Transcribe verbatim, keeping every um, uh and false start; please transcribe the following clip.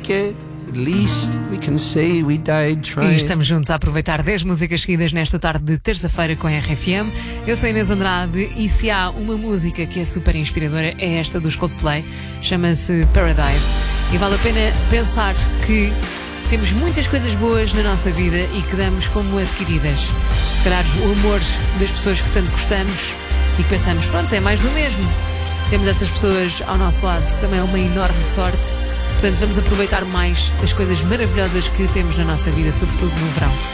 make it, at least we can say we died trying. E estamos juntos a aproveitar dez músicas seguidas nesta tarde de terça-feira com a R F M. Eu sou Inês Andrade e se há uma música que é super inspiradora é esta dos Coldplay, chama-se Paradise. E vale a pena pensar que temos muitas coisas boas na nossa vida e que damos como adquiridas. Se calhar o amor das pessoas que tanto gostamos e que pensamos, pronto, é mais do mesmo. Temos essas pessoas ao nosso lado, também é uma enorme sorte. Portanto, vamos aproveitar mais as coisas maravilhosas que temos na nossa vida, sobretudo no verão.